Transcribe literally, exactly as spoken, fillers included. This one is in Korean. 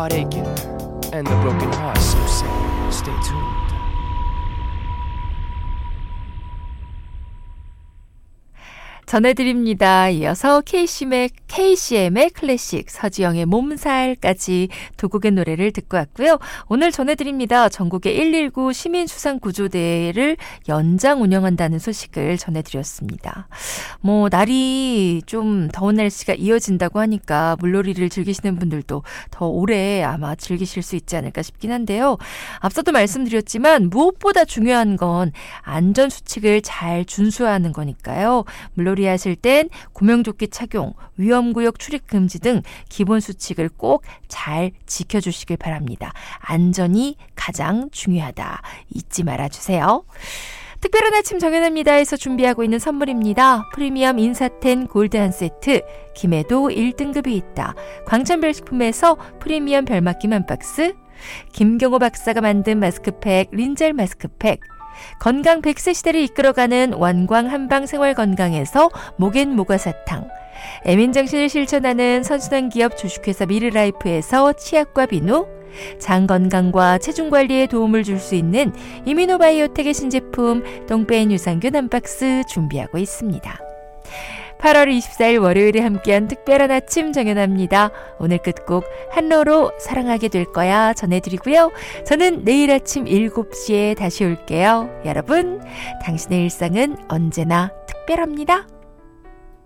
heart aching and the broken heart so sad. Stay tuned. 전해드립니다. 이어서 케이씨엠의, 케이씨엠의 클래식, 서지영의 몸살까지 두 곡의 노래를 듣고 왔고요. 오늘 전해드립니다. 전국의 일일구 시민수상구조대를 연장 운영한다는 소식을 전해드렸습니다. 뭐 날이 좀 더운 날씨가 이어진다고 하니까 물놀이를 즐기시는 분들도 더 오래 아마 즐기실 수 있지 않을까 싶긴 한데요. 앞서도 말씀드렸지만 무엇보다 중요한 건 안전수칙을 잘 준수하는 거니까요. 물놀이 하실 땐 구명조끼 착용, 위험구역 출입 금지 등 기본 수칙을 꼭 잘 지켜주시길 바랍니다. 안전이 가장 중요하다. 잊지 말아주세요. 특별한 아침 정연합니다에서 준비하고 있는 선물입니다. 프리미엄 인사텐 골드 한 세트, 김해도 일 등급이 있다. 광천별식품에서 프리미엄 별맛김 한 박스, 김경호 박사가 만든 마스크팩, 린젤 마스크팩, 건강 백 세 시대를 이끌어가는 완광 한방생활건강에서 목엔 모과사탕, 애민정신을 실천하는 선순환 기업 주식회사 미르라이프에서 치약과 비누, 장 건강과 체중 관리에 도움을 줄 수 있는 이미노바이오텍의 신제품 똥배인 유산균 한 박스 준비하고 있습니다. 팔월 이십사일 월요일에 함께한 특별한 아침 정연합니다. 오늘 끝곡 한로로 사랑하게 될 거야 전해드리고요. 저는 내일 아침 일곱 시에 다시 올게요. 여러분, 당신의 일상은 언제나 특별합니다.